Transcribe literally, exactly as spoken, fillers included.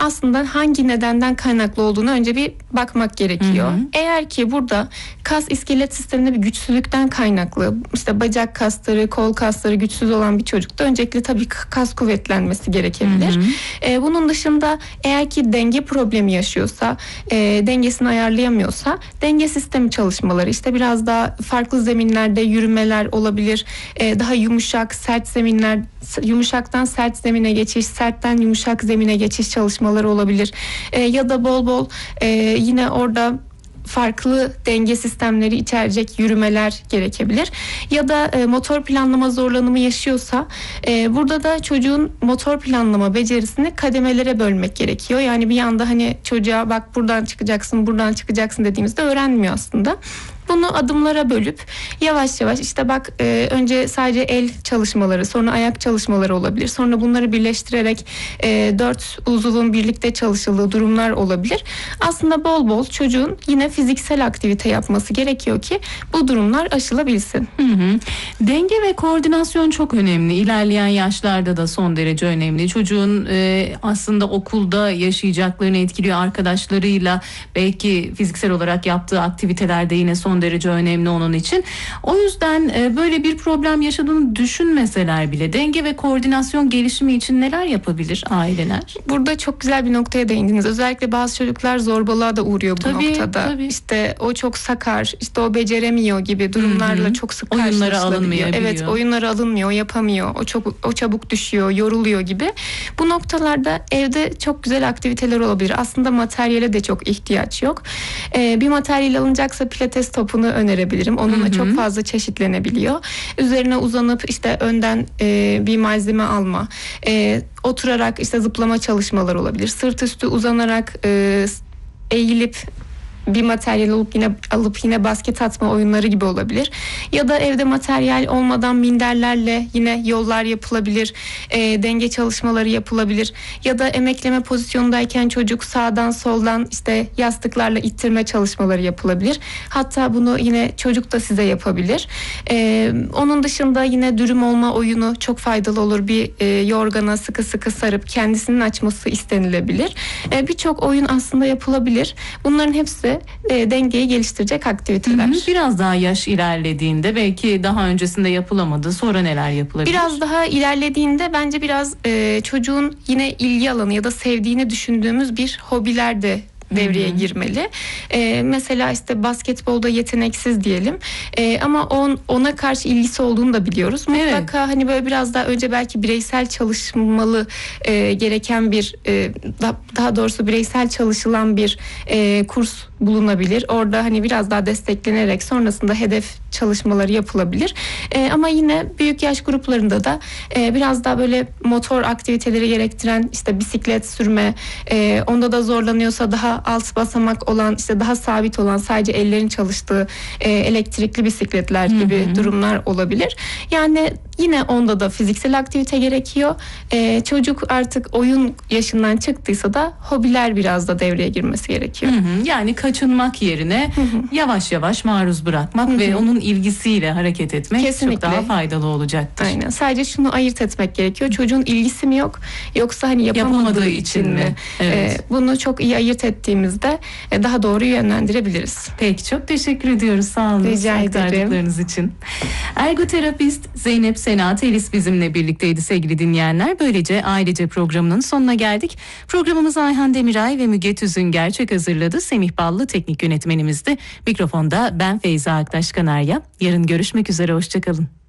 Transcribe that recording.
aslında hangi nedenden kaynaklı olduğunu önce bir bakmak gerekiyor. Hı hı. Eğer ki burada kas iskelet sisteminde bir güçsüzlükten kaynaklı, işte bacak kasları, kol kasları güçsüz olan bir çocukta öncelikle tabii kas kuvvetlenmesi gerekebilir. Hı hı. E, bunun dışında eğer ki denge problemi yaşıyorsa, e, dengesini ayarlayamıyorsa denge sistemi çalışmaları, işte biraz daha farklı zeminlerde yürümeler olabilir. E, daha yumuşak, sert zeminler, yumuşaktan sert zemine geçiş, sertten yumuşak zemine geçiş çalışmaları olabilir. E, ya da bol bol e, yine orada farklı denge sistemleri içerecek yürümeler gerekebilir. Ya da e, motor planlama zorlanımı yaşıyorsa e, burada da çocuğun motor planlama becerisini kademelere bölmek gerekiyor. Yani bir anda hani çocuğa bak buradan çıkacaksın, buradan çıkacaksın dediğimizde öğrenmiyor aslında. Bunu adımlara bölüp yavaş yavaş işte bak e, önce sadece el çalışmaları, sonra ayak çalışmaları olabilir. Sonra bunları birleştirerek e, dört uzuvun birlikte çalışıldığı durumlar olabilir. Aslında bol bol çocuğun yine fiziksel aktivite yapması gerekiyor ki bu durumlar aşılabilsin. Hı hı. Denge ve koordinasyon çok önemli. İlerleyen yaşlarda da son derece önemli. Çocuğun e, aslında okulda yaşayacaklarını etkiliyor, arkadaşlarıyla belki fiziksel olarak yaptığı aktivitelerde yine son derece önemli onun için. O yüzden e, böyle bir problem yaşadığını düşünmeseler bile denge ve koordinasyon gelişimi için neler yapabilir aileler? Burada çok güzel bir noktaya değindiniz. Özellikle bazı çocuklar zorbalığa da uğruyor bu tabii, noktada. Tabii. İşte o çok sakar, işte o beceremiyor gibi durumlarla Hı-hı. çok sık karşılaşılabiliyor. Evet, oyunlara alınmıyor, yapamıyor. O çok o çabuk düşüyor, yoruluyor gibi. Bu noktalarda evde çok güzel aktiviteler olabilir. Aslında materyale de çok ihtiyaç yok. Ee, bir materyal alınacaksa pilates topunu önerebilirim. Onunla Hı-hı. çok fazla çeşitlenebiliyor. Üzerine uzanıp işte önden e, bir malzeme alma, e, oturarak işte zıplama çalışmaları olabilir. Sırt üstü uzanarak e, eğilip bir materyal alıp yine alıp yine basket atma oyunları gibi olabilir. Ya da evde materyal olmadan minderlerle yine yollar yapılabilir. E, denge çalışmaları yapılabilir. Ya da emekleme pozisyondayken çocuk sağdan soldan işte yastıklarla ittirme çalışmaları yapılabilir. Hatta bunu yine çocuk da size yapabilir. E, onun dışında yine dürüm olma oyunu çok faydalı olur. Bir e, yorgana sıkı sıkı sarıp kendisinin açması istenilebilir. E, birçok oyun aslında yapılabilir. Bunların hepsi E, dengeyi geliştirecek aktiviteler. Hı hı. Biraz daha yaş ilerlediğinde belki daha öncesinde yapılamadı. Sonra neler yapılabilir? Biraz daha ilerlediğinde bence biraz e, çocuğun yine ilgi alanı ya da sevdiğini düşündüğümüz bir hobiler de devreye Hı-hı. girmeli. Ee, mesela işte basketbolda yeteneksiz diyelim. Ee, ama on, ona karşı ilgisi olduğunu da biliyoruz. Mutlaka evet. hani böyle biraz daha önce belki bireysel çalışmalı e, gereken bir e, da, daha doğrusu bireysel çalışılan bir e, kurs bulunabilir. Orada hani biraz daha desteklenerek sonrasında hedef çalışmaları yapılabilir. E, ama yine büyük yaş gruplarında da e, biraz daha böyle motor aktiviteleri gerektiren işte bisiklet sürme, e, onda da zorlanıyorsa daha alt basamak olan işte daha sabit olan sadece ellerin çalıştığı e, elektrikli bisikletler gibi hı hı. durumlar olabilir. Yani yine onda da fiziksel aktivite gerekiyor. E, çocuk artık oyun yaşından çıktıysa da hobiler biraz da devreye girmesi gerekiyor. Hı hı. Yani kaçınmak yerine hı hı. yavaş yavaş maruz bırakmak hı hı. ve onun ilgisiyle hareket etmek Kesinlikle. çok daha faydalı olacaktır. Aynen. Sadece şunu ayırt etmek gerekiyor. Çocuğun ilgisi mi yok yoksa hani yapamadığı, yapamadığı için mi? mi? Evet. E, bunu çok iyi ayırt ettiğimizde e, daha doğru yönlendirebiliriz. Peki, çok teşekkür ediyoruz. Sağ olun. Rica ederim. için. Ergoterapist Zeynep Sena Telis bizimle birlikteydi sevgili dinleyenler. Böylece ailece programının sonuna geldik. Programımızı Ayhan Demiray ve Müge Tüzün-Gerçek hazırladı. Semih Ballı teknik yönetmenimizdi. Mikrofonda ben Feyza Aktaş Kanarya. Yarın görüşmek üzere, hoşçakalın.